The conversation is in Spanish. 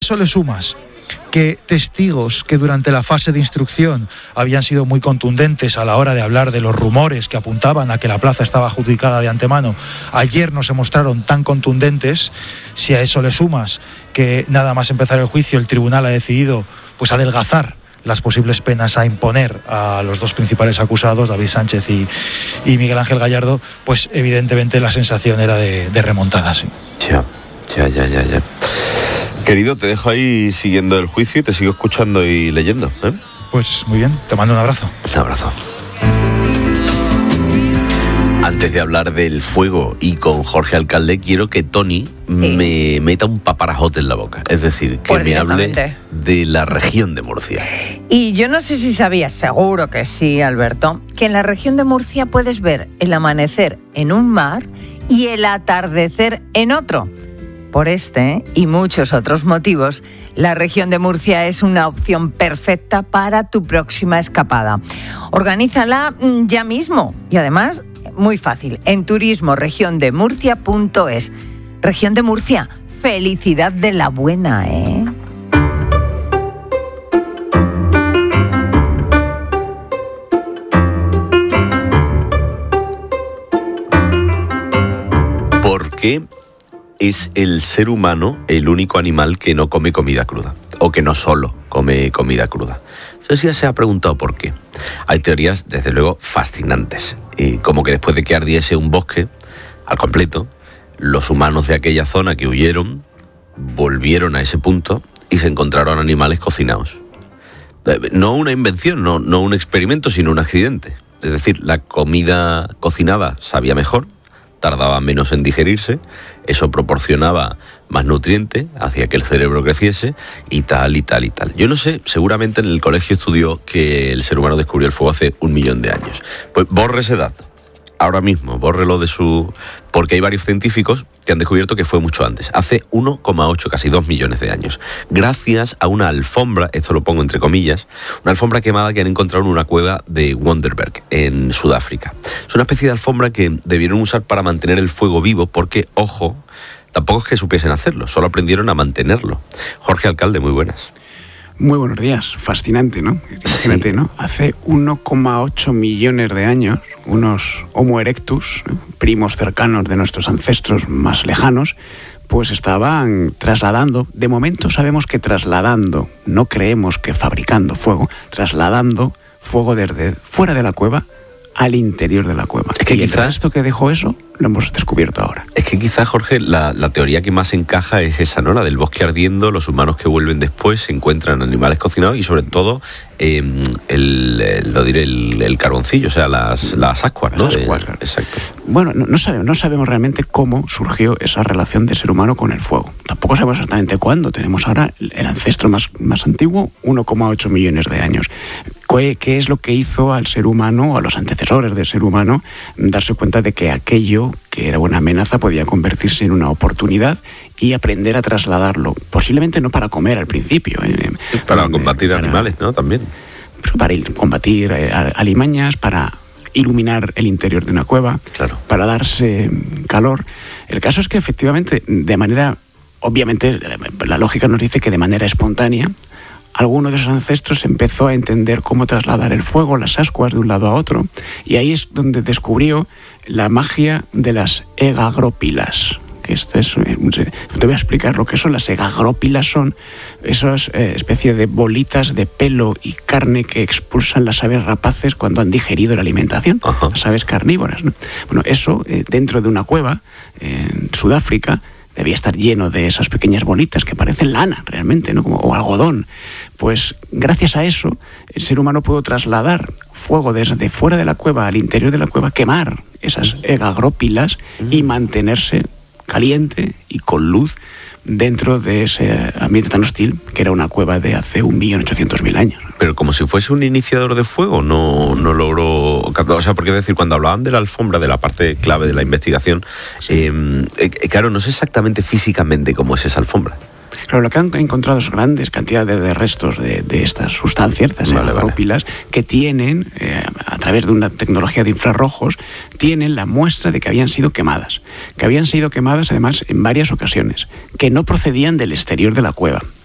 eso le sumas que testigos que durante la fase de instrucción habían sido muy contundentes a la hora de hablar de los rumores que apuntaban a que la plaza estaba adjudicada de antemano, ayer no se mostraron tan contundentes. Si a eso le sumas que nada más empezar el juicio el tribunal ha decidido pues adelgazar las posibles penas a imponer a los dos principales acusados, David Sánchez y Miguel Ángel Gallardo, pues evidentemente la sensación era de remontada, sí. Ya. Querido, te dejo ahí siguiendo el juicio y te sigo escuchando y leyendo, ¿eh? Pues muy bien, te mando un abrazo. Un abrazo. Antes de hablar del fuego y con Jorge Alcalde, quiero que Tony me meta un paparajote en la boca. Es decir, que me hable de la región de Murcia. Y yo no sé si sabías, seguro que sí, Alberto, que en la región de Murcia puedes ver el amanecer en un mar y el atardecer en otro. Por este y muchos otros motivos, la región de Murcia es una opción perfecta para tu próxima escapada. Organízala ya mismo y además muy fácil en turismoregiondemurcia.es. Región de Murcia, felicidad de la buena, ¿eh? ¿Por qué es el ser humano el único animal que no come comida cruda? O que no solo come comida cruda. Eso sí se ha preguntado por qué. Hay teorías, desde luego, fascinantes. Como que después de que ardiese un bosque al completo, los humanos de aquella zona que huyeron volvieron a ese punto y se encontraron animales cocinados. No una invención, no un experimento, sino un accidente. Es decir, la comida cocinada sabía mejor, tardaba menos en digerirse, eso proporcionaba más nutriente, hacía que el cerebro creciese y tal. Yo no sé, seguramente en el colegio estudió que el ser humano descubrió el fuego hace 1 millón de años. Pues borre ese dato, ahora mismo, bórrelo de su... Porque hay varios científicos que han descubierto que fue mucho antes, hace 1,8, casi 2 millones de años, gracias a una alfombra, esto lo pongo entre comillas, una alfombra quemada que han encontrado en una cueva de Wonderberg, en Sudáfrica. Es una especie de alfombra que debieron usar para mantener el fuego vivo porque, ojo, tampoco es que supiesen hacerlo, solo aprendieron a mantenerlo. Jorge Alcalde, muy buenas. Muy buenos días, fascinante, ¿no? Imagínate, ¿no? Hace 1,8 millones de años, unos Homo erectus, primos cercanos de nuestros ancestros más lejanos, pues estaban trasladando, de momento sabemos que trasladando, no creemos que fabricando fuego, trasladando fuego desde fuera de la cueva al interior de la cueva. Es que y quizás esto que dejó eso lo hemos descubierto ahora. Es que quizás, Jorge, la teoría que más encaja es esa, ¿no? La del bosque ardiendo, los humanos que vuelven después, se encuentran animales cocinados y sobre todo el carboncillo, o sea, las ascuas, ¿no? Las ascuas, claro. Exacto. Bueno, no sabemos realmente cómo surgió esa relación del ser humano con el fuego. Tampoco sabemos exactamente cuándo. Tenemos ahora el ancestro más antiguo, 1,8 millones de años. ¿Qué es lo que hizo al ser humano, o a los antecesores del ser humano, darse cuenta de que aquello que era una amenaza podía convertirse en una oportunidad y aprender a trasladarlo? Posiblemente no para comer al principio. Para combatir animales, ¿no? También. Para combatir alimañas, para iluminar el interior de una cueva, claro, para darse calor. El caso es que efectivamente, de manera, obviamente, la lógica nos dice que de manera espontánea, alguno de esos ancestros empezó a entender cómo trasladar el fuego, las ascuas, de un lado a otro, y ahí es donde descubrió la magia de las egagrópilas. Esto es, te voy a explicar lo que son las egagrópilas. Son esas especie de bolitas de pelo y carne que expulsan las aves rapaces cuando han digerido la alimentación. Ajá. Las aves carnívoras, ¿no? Bueno, eso dentro de una cueva en Sudáfrica debía estar lleno de esas pequeñas bolitas que parecen lana realmente, ¿no? O algodón. Pues gracias a eso el ser humano pudo trasladar fuego desde fuera de la cueva al interior de la cueva, quemar esas egagrópilas y mantenerse caliente y con luz dentro de ese ambiente tan hostil que era una cueva de hace 1.800.000 años. Pero como si fuese un iniciador de fuego, no logró... O sea, porque es decir, cuando hablaban de la alfombra, de la parte clave de la investigación, sí. Claro, no sé exactamente físicamente cómo es esa alfombra. Claro, lo que han encontrado es grandes cantidades de restos de estas sustancias, estas egagrópilas, que tienen, a través de una tecnología de infrarrojos, tienen la muestra de que habían sido quemadas. Que habían sido quemadas, además, en varias ocasiones, que no procedían del exterior de la cueva.